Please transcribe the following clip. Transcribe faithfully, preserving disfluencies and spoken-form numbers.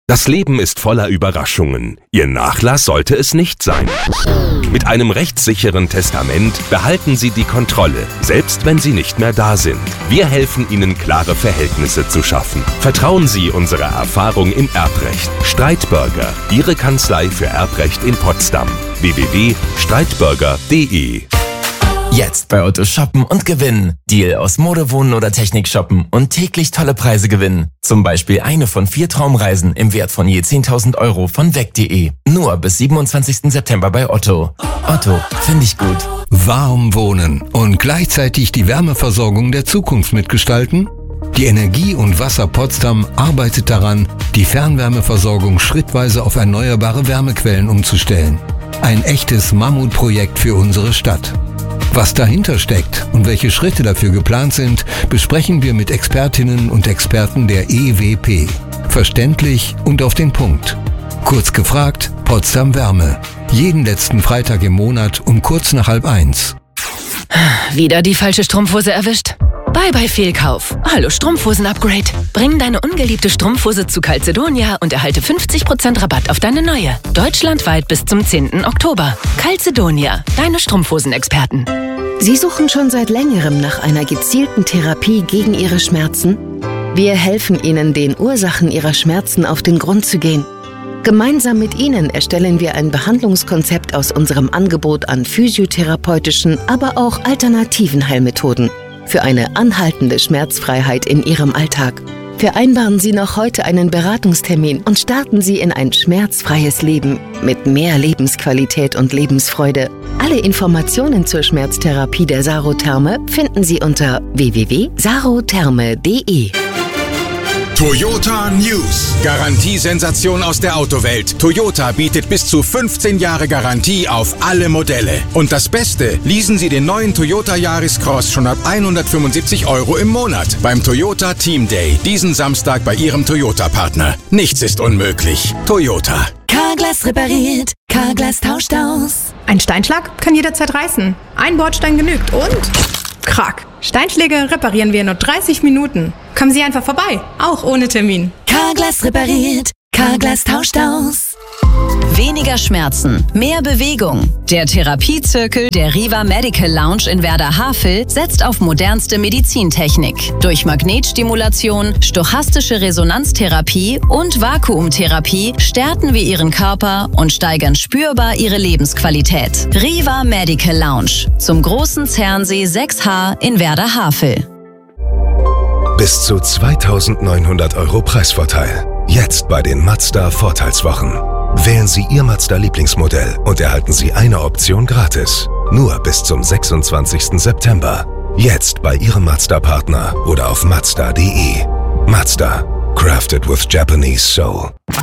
Das Leben ist voller Überraschungen. Ihr Nachlass sollte es nicht sein. Mit einem rechtssicheren Testament behalten Sie die Kontrolle, selbst wenn Sie nicht mehr da sind. Wir helfen Ihnen, klare Verhältnisse zu schaffen. Vertrauen Sie unserer Erfahrung im Erbrecht. Streitbürger, Ihre Kanzlei für Erbrecht in Potsdam. w w w punkt streitbürger punkt de Jetzt bei Otto shoppen und gewinnen. Deal aus Mode, Wohnen oder Technik shoppen und täglich tolle Preise gewinnen. Zum Beispiel eine von vier Traumreisen im Wert von je zehntausend Euro von weg punkt de. Nur bis siebenundzwanzigsten September bei Otto. Otto, finde ich gut. Warm wohnen und gleichzeitig die Wärmeversorgung der Zukunft mitgestalten? Die Energie- und Wasser Potsdam arbeitet daran, die Fernwärmeversorgung schrittweise auf erneuerbare Wärmequellen umzustellen. Ein echtes Mammutprojekt für unsere Stadt. Was dahinter steckt und welche Schritte dafür geplant sind, besprechen wir mit Expertinnen und Experten der E W P. Verständlich und auf den Punkt. Kurz gefragt, Potsdam Wärme. Jeden letzten Freitag im Monat um kurz nach halb eins. Wieder die falsche Strumpfhose erwischt? Bye bye Fehlkauf. Hallo Strumpfhosen-Upgrade. Bring deine ungeliebte Strumpfhose zu Calzedonia und erhalte fünfzig Prozent Rabatt auf deine neue. Deutschlandweit bis zum zehnten Oktober. Calzedonia, deine Strumpfhosen-Experten. Sie suchen schon seit längerem nach einer gezielten Therapie gegen Ihre Schmerzen? Wir helfen Ihnen, den Ursachen Ihrer Schmerzen auf den Grund zu gehen. Gemeinsam mit Ihnen erstellen wir ein Behandlungskonzept aus unserem Angebot an physiotherapeutischen, aber auch alternativen Heilmethoden für eine anhaltende Schmerzfreiheit in Ihrem Alltag. Vereinbaren Sie noch heute einen Beratungstermin und starten Sie in ein schmerzfreies Leben mit mehr Lebensqualität und Lebensfreude. Alle Informationen zur Schmerztherapie der Sarotherme finden Sie unter w w w punkt sarotherme punkt de. Toyota News. Garantiesensation aus der Autowelt. Toyota bietet bis zu fünfzehn Jahre Garantie auf alle Modelle. Und das Beste, leasen Sie den neuen Toyota Yaris Cross schon ab hundertfünfundsiebzig Euro im Monat beim Toyota Team Day. Diesen Samstag bei Ihrem Toyota-Partner. Nichts ist unmöglich. Toyota. Carglass repariert. Carglass tauscht aus. Ein Steinschlag kann jederzeit reißen. Ein Bordstein genügt und... Krack. Steinschläge reparieren wir in nur dreißig Minuten. Kommen Sie einfach vorbei, auch ohne Termin. Carglass repariert. Carglass tauscht aus. Weniger Schmerzen, mehr Bewegung. Der Therapiezirkel der Riva Medical Lounge in Werder-Havel setzt auf modernste Medizintechnik. Durch Magnetstimulation, stochastische Resonanztherapie und Vakuumtherapie stärken wir Ihren Körper und steigern spürbar Ihre Lebensqualität. Riva Medical Lounge zum großen Zernsee sechs H in Werder-Havel. Bis zu zweitausendneunhundert Euro Preisvorteil. Jetzt bei den Mazda Vorteilswochen. Wählen Sie Ihr Mazda-Lieblingsmodell und erhalten Sie eine Option gratis. Nur bis zum sechsundzwanzigsten September. Jetzt bei Ihrem Mazda-Partner oder auf mazda punkt de. Mazda. Crafted with Japanese soul.